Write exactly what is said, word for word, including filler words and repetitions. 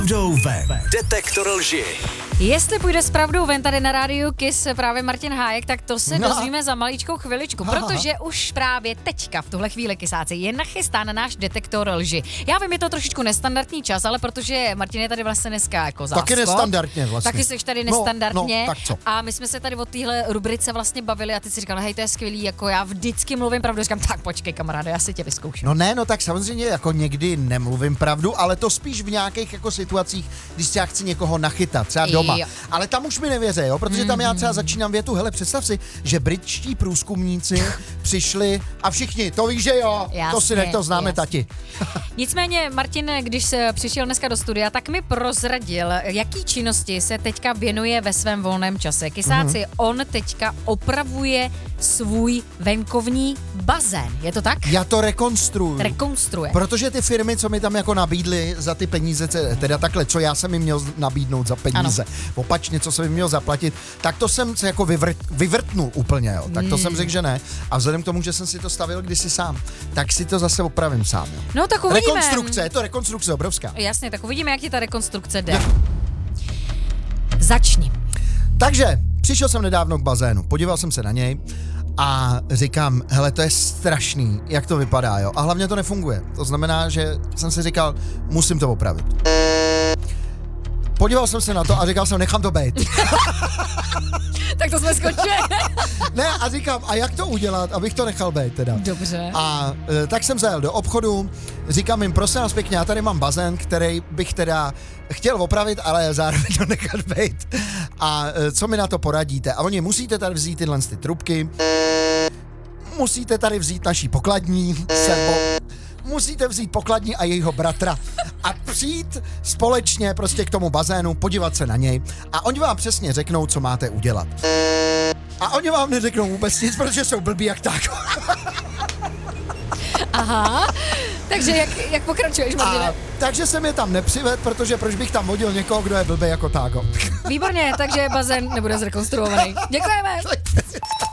Pravdou ven. Detektor lži. Jestli půjde s pravdou ven tady na rádiu Kiss právě Martin Hájek, tak to se No. dozvíme za maličkou chviličku, Aha. protože už právě teďka v tuhle chvíli, Kisáci, je nachystán náš detektor lži. Já vím, je to trošičku nestandardní čas, ale protože Martin je tady vlastně dneska jako záskok. Taky nestandardně vlastně. Taky jsi tady No, nestandardně. no, tak co? A my jsme se tady o téhle rubrice vlastně bavili a ty si říkal, hej, to je skvělý, jako já vždycky mluvím pravdu. Říkám, tak počkej, kamaráde, já si tě vyzkouším. No ne, no tak samozřejmě jako někdy nemluvím pravdu, ale to spíš v nějakých jako situacích, když já chci někoho nachytat, třeba doma. Jo. Ale tam už mi nevěří, jo, protože tam já třeba začínám větu, hele, představ si, že britští průzkumníci přišli a všichni, to víš, že jo, Jasně, to si nech, to známe jasně. tati. Nicméně, Martin, když se přišel dneska do studia, tak mi prozradil, jaký činnosti se teďka věnuje ve svém volném čase. Kysáci, mm-hmm. on teďka opravuje svůj venkovní bazén. Je to tak? Já to rekonstruuju. Rekonstruuje. Protože ty firmy, co mi tam jako nabídly za ty peníze, teda takhle, co já jsem jim měl nabídnout za peníze, ano. Opačně, co jsem jim měl zaplatit, tak to jsem se jako vyvrt, vyvrtnul úplně, jo. Tak to Hmm. jsem řekl, že ne. A vzhledem k tomu, že jsem si to stavil kdysi sám, tak si to zase opravím sám, jo. No tak uvidíme. Rekonstrukce, je to rekonstrukce obrovská. Jasně, tak uvidíme, jak ti ta rekonstrukce jde. Začni. Takže přišel jsem nedávno k bazénu, podíval jsem se na něj a říkám, hele, to je strašný, jak to vypadá, jo. A hlavně to nefunguje. To znamená, že jsem si říkal, musím to opravit. Podíval jsem se na to a říkal jsem, nechám to být. Tak to jsme skončili. Ne, a říkám, a jak to udělat, abych to nechal být teda. Dobře. A e, tak jsem zajel do obchodu, říkám jim, prosím vás pěkně, já tady mám bazén, který bych teda chtěl opravit, ale zároveň to nechat být. A e, co mi na to poradíte? A oni, musíte tady vzít tyhle ty trubky, musíte tady vzít naší pokladní sebou, musíte vzít pokladní a jejího bratra a přijít společně prostě k tomu bazénu, podívat se na něj a oni vám přesně řeknou, co máte udělat. A oni vám neřeknou vůbec nic, protože jsou blbí jak tak. Aha. Takže jak, jak pokračuješ, Martine? A, takže jsem je tam nepřived, protože proč bych tam vodil někoho, kdo je blbý jako tágo. Výborně, takže bazén nebude zrekonstruovaný. Děkujeme.